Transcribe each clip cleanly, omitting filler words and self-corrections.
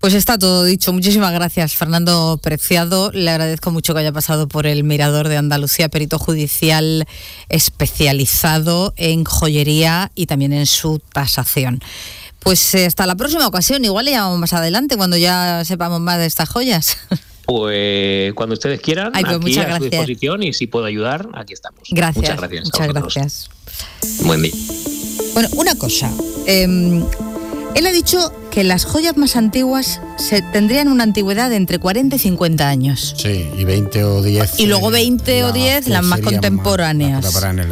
Pues está todo dicho. Muchísimas gracias, Fernando Preciado. Le agradezco mucho que haya pasado por el Mirador de Andalucía, perito judicial especializado en joyería y también en su tasación. Pues hasta la próxima ocasión. Igual le llamamos más adelante cuando ya sepamos más de estas joyas. Pues cuando ustedes quieran, pues aquí a su disposición, y si puedo ayudar, aquí estamos. Gracias. Muchas gracias. Muchas gracias. Buen día. Bueno, una cosa. Él ha dicho que las joyas más antiguas tendrían una antigüedad de entre 40 y 50 años. Sí, y 20 o 10. Y luego 20 o 10 las más contemporáneas.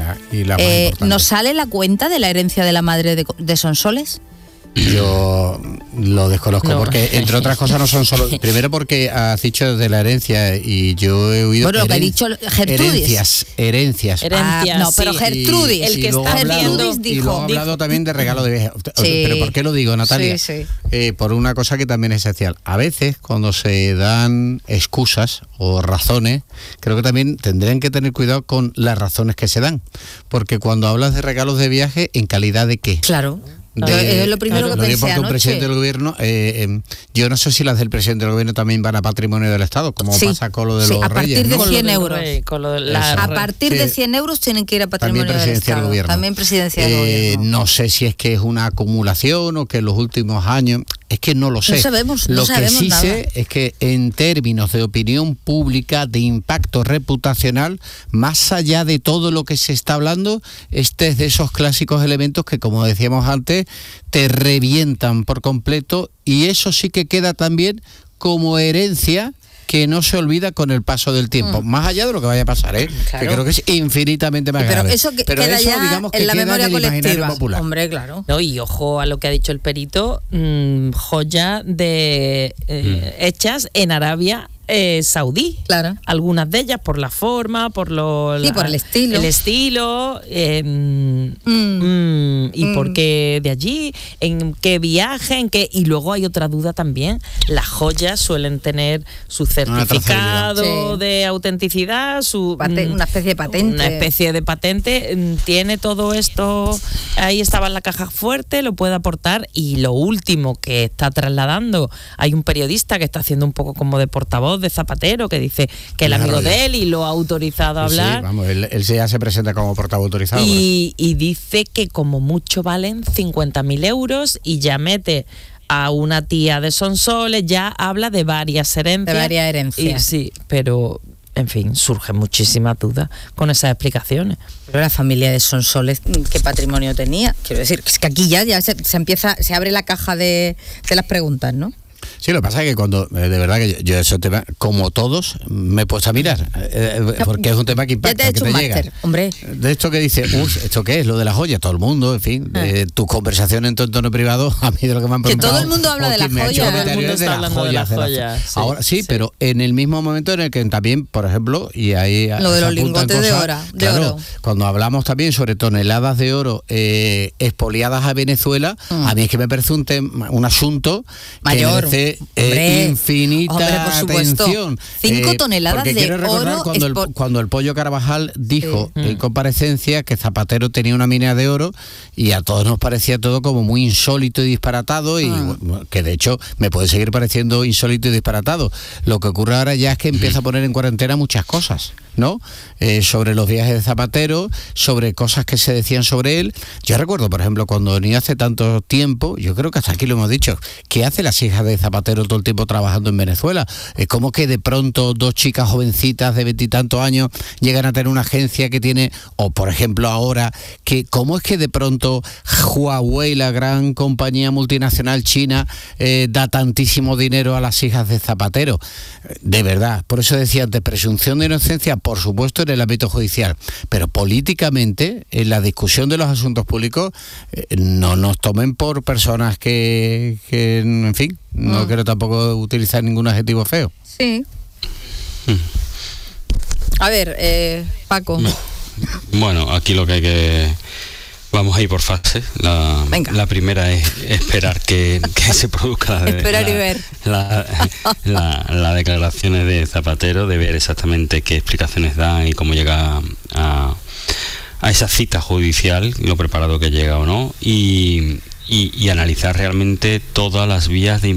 ¿Nos sale la cuenta de la herencia de la madre de Sonsoles? Yo lo desconozco, porque entre otras cosas no son solo... Primero porque has dicho de la herencia y yo he oído... Bueno, lo que ha dicho Gertrudis. Herencias. No, pero Gertrudis, el que está hablando, dijo... Y luego ha hablado también de regalo de viaje. Sí. ¿Pero por qué lo digo, Natalia? Sí. Por una cosa que también es esencial. A veces, cuando se dan excusas o razones, creo que también tendrían que tener cuidado con las razones que se dan. Porque cuando hablas de regalos de viaje, ¿en calidad de qué? Claro. Es lo primero que pensé porque anoche. Un presidente del gobierno, yo no sé si las del presidente del gobierno también van a patrimonio del Estado, como pasa con lo de los reyes. A partir de 100 euros. A partir de 100 euros tienen que ir a patrimonio del Estado. También presidencia del gobierno. No sé si es que es una acumulación o que en los últimos años... Es que no lo sé. No sabemos Lo que sí nada. sé es que en términos de opinión pública, de impacto reputacional, más allá de todo lo que se está hablando, este es de esos clásicos elementos que, como decíamos antes, te revientan por completo, y eso sí que queda también como herencia que no se olvida con el paso del tiempo, más allá de lo que vaya a pasar, claro. Que creo que es infinitamente más grave. Pero queda ya digamos, que en la memoria colectiva. Popular. Hombre, claro. No, y ojo a lo que ha dicho el perito, joya de hechas en Arabia Saudí. Claro. Algunas de ellas por la forma, por por el estilo. El estilo. Y por qué de allí, en qué viaje, y luego hay otra duda también. Las joyas suelen tener su certificado de autenticidad, una especie de patente. Una especie de patente. Tiene todo esto, ahí estaba en la caja fuerte, lo puede aportar. Y lo último que está trasladando, hay un periodista que está haciendo un poco como de portavoz de Zapatero, que dice que el amigo de él y lo ha autorizado a hablar. Sí, vamos, él ya se presenta como portavoz autorizado. Y dice que como mucho valen 50.000 euros, y ya mete a una tía de Sonsoles, ya habla de varias herencias. Y sí, pero en fin, surgen muchísimas dudas con esas explicaciones. Pero la familia de Sonsoles, ¿qué patrimonio tenía? Quiero decir, es que aquí ya se abre la caja de las preguntas, ¿no? Sí, lo que pasa es que cuando, de verdad que yo ese tema, como todos, me he puesto a mirar, porque es un tema que impacta, ya te que te llega. Hombre. De esto que dice, ¿esto qué es? Lo de las joyas, todo el mundo, en fin, tu conversación en tu entorno privado, a mí de lo que me han preguntado. Que todo el mundo habla de las joyas. Todo el mundo está hablando de las joyas. Sí, ahora sí, pero en el mismo momento en el que también, por ejemplo, y ahí lo de los lingotes de oro. Cuando hablamos también sobre toneladas de oro expoliadas a Venezuela, a mí es que me parece un asunto mayor. Que infinita atención. 5 toneladas de oro. Cuando el Pollo Carvajal dijo en comparecencia que Zapatero tenía una mina de oro, y a todos nos parecía todo como muy insólito y disparatado, y que de hecho me puede seguir pareciendo insólito y disparatado. Lo que ocurre ahora ya es que empieza a poner en cuarentena muchas cosas, ¿no? Sobre los viajes de Zapatero, sobre cosas que se decían sobre él. Yo recuerdo, por ejemplo, cuando venía hace tanto tiempo, yo creo que hasta aquí lo hemos dicho, ¿qué hacen las hijas de Zapatero todo el tiempo trabajando en Venezuela? ¿Cómo que de pronto 2 chicas jovencitas de 20 y tantos años llegan a tener una agencia que tiene, o por ejemplo ahora, cómo es que de pronto Huawei, la gran compañía multinacional china, da tantísimo dinero a las hijas de Zapatero? De verdad, por eso decía antes, presunción de inocencia, por supuesto, en el ámbito judicial, pero políticamente, en la discusión de los asuntos públicos, no nos tomen por personas que en fin, no quiero tampoco utilizar ningún adjetivo feo. Sí. A ver, Paco. Bueno, aquí lo que hay que... Vamos a ir por fases. La primera es esperar que se produzca las declaraciones de Zapatero, de ver exactamente qué explicaciones dan y cómo llega a esa cita judicial, lo preparado que llega o no, y analizar realmente todas las vías de